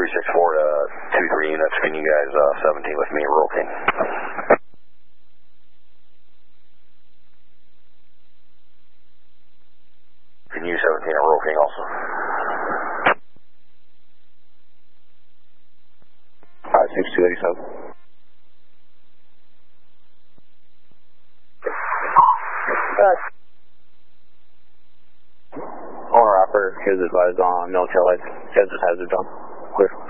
364 to 23 units. Can you guys 17 with me, Roll King? Can you 17 at Roll King also? 6287. Owner operator is advised on military lights. Has his hazard done. Clear.